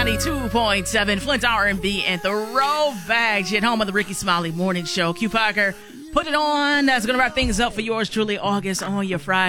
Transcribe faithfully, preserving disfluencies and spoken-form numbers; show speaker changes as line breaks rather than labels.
ninety-two point seven, Flint R and B and Throwbacks. You're at home of the Ricky Smiley Morning Show. Q Parker, put it on. That's going to wrap things up for yours truly, August on your Friday.